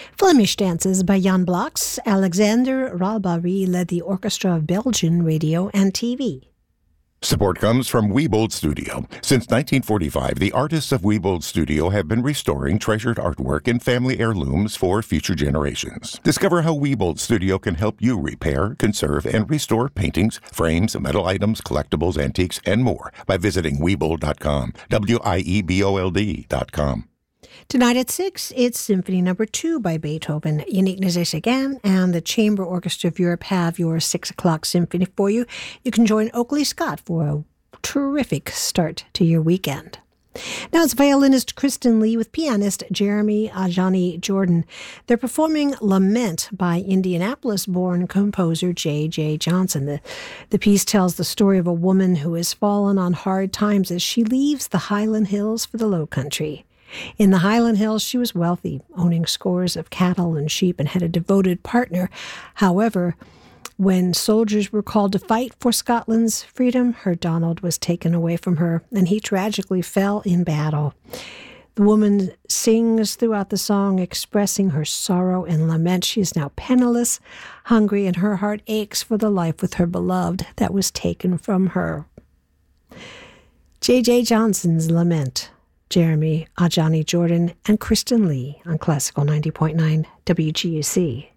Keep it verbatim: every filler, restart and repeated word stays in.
Flemish dances by Jan Bloks. Alexander Ralbari led the Orchestra of Belgian Radio and T V. Support comes from Wiebold Studio. Since nineteen forty-five, the artists of Wiebold Studio have been restoring treasured artwork and family heirlooms for future generations. Discover how Wiebold Studio can help you repair, conserve, and restore paintings, frames, metal items, collectibles, antiques, and more by visiting Wiebold dot com, W I E B O L D dot com. Tonight at six, it's Symphony Number Two by Beethoven. Yannick Nézet-Séguin and the Chamber Orchestra of Europe have your six o'clock symphony for you. You can join Oakley Scott for a terrific start to your weekend. Now it's violinist Kristen Lee with pianist Jeremy Ajani Jordan. They're performing Lament by Indianapolis-born composer J J Johnson. The, the piece tells the story of a woman who has fallen on hard times as she leaves the Highland Hills for the Low Country. In the Highland Hills, she was wealthy, owning scores of cattle and sheep, and had a devoted partner. However, when soldiers were called to fight for Scotland's freedom, her Donald was taken away from her, and he tragically fell in battle. The woman sings throughout the song, expressing her sorrow and lament. She is now penniless, hungry, and her heart aches for the life with her beloved that was taken from her. J J Johnson's Lament. Jeremy Ajani Jordan and Kristen Lee on Classical ninety point nine W G U C.